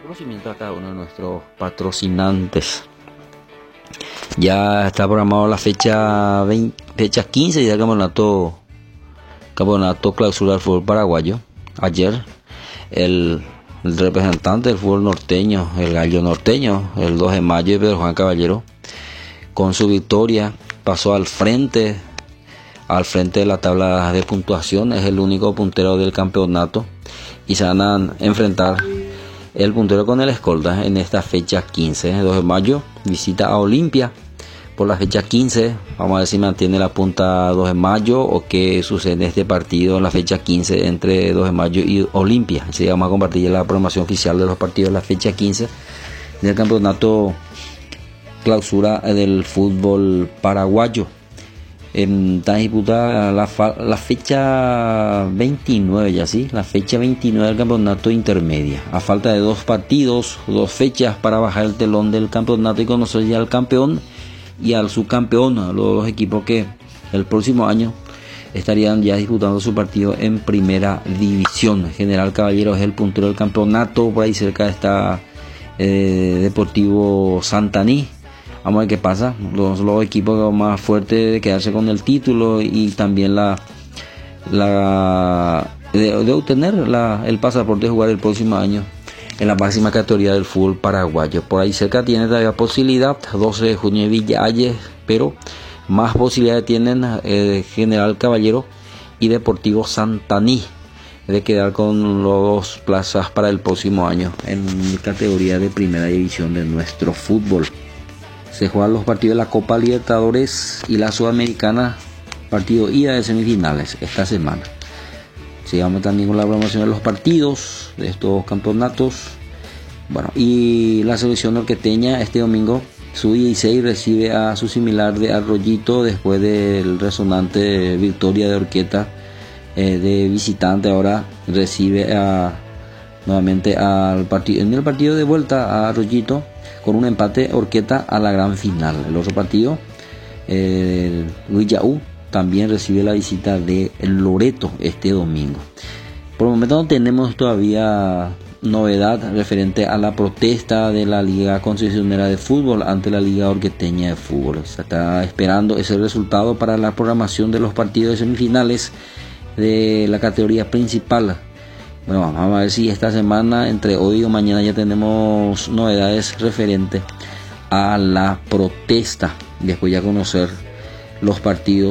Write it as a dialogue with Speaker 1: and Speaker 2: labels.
Speaker 1: reconocimiento a cada uno de nuestros patrocinantes. Ya está programado la fecha 15 del campeonato clausura del fútbol paraguayo. Ayer el representante del fútbol norteño, el gallo norteño, el 2 de mayo, Pedro Juan Caballero, con su victoria pasó al frente de la tabla de puntuación. Es el único puntero del campeonato y se van a enfrentar el puntero con el escolta en esta fecha 15. 2 de mayo visita a Olimpia por la fecha 15. Vamos a ver si mantiene la punta 2 de mayo o qué sucede en este partido en la fecha 15 entre 2 de mayo y Olimpia. Así vamos a compartir la programación oficial de los partidos de la fecha 15 del campeonato clausura del fútbol paraguayo. Está disputada la fecha 29 ya, ¿sí? La fecha 29 del campeonato intermedia. A falta de 2 partidos, 2 fechas para bajar el telón del campeonato y conocer ya al campeón y al subcampeón, los dos equipos que el próximo año estarían ya disputando su partido en primera división. General Caballero es el puntero del campeonato, por ahí cerca está Deportivo Santaní. Vamos a ver qué pasa. Los equipos más fuertes de quedarse con el título y también de obtener el pasaporte de jugar el próximo año en la máxima categoría del fútbol paraguayo. Por ahí cerca tiene todavía posibilidad 12 de junio de Villalles, pero más posibilidades tienen General Caballero y Deportivo Santaní de quedar con los plazas para el próximo año en categoría de primera división de nuestro fútbol. Se juegan los partidos de la Copa Libertadores y la Sudamericana, partido ida de semifinales esta semana. Sigamos también con la promoción de los partidos de estos campeonatos. Bueno, y la selección norqueteña este domingo, su 16 recibe a su similar de Arroyito después del resonante victoria de Orqueta de visitante. Ahora recibe nuevamente al partido, en el partido de vuelta a Arroyito, con un empate Orqueta a la gran final. El otro partido, Huillaú, también recibe la visita de Loreto este domingo. Por el momento no tenemos todavía novedad referente a la protesta de la Liga Concesionera de Fútbol ante la Liga Orqueteña de Fútbol. Se está esperando ese resultado para la programación de los partidos de semifinales de la categoría principal. Bueno, vamos a ver si esta semana, entre hoy o mañana, ya tenemos novedades referente a la protesta. Después ya conocer los partidos